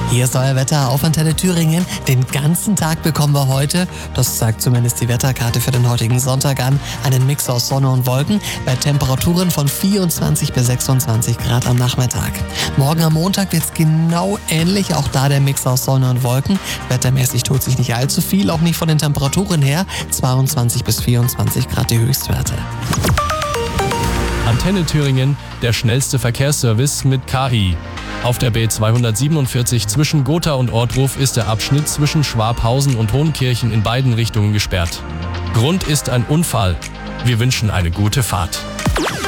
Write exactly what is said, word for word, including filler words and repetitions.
Hier ist euer Wetter auf Antenne Thüringen. Den ganzen Tag bekommen wir heute, das zeigt zumindest die Wetterkarte für den heutigen Sonntag an, einen Mix aus Sonne und Wolken bei Temperaturen von vierundzwanzig bis sechsundzwanzig Grad am Nachmittag. Morgen am Montag wird es genau ähnlich, auch da der Mix aus Sonne und Wolken. Wettermäßig tut sich nicht allzu viel, auch nicht von den Temperaturen her. zweiundzwanzig bis vierundzwanzig Grad die Höchstwerte. Antenne Thüringen, der schnellste Verkehrsservice mit K I. Auf der B zweihundertsiebenundvierzig zwischen Gotha und Ortruf ist der Abschnitt zwischen Schwabhausen und Hohenkirchen in beiden Richtungen gesperrt. Grund ist ein Unfall. Wir wünschen eine gute Fahrt.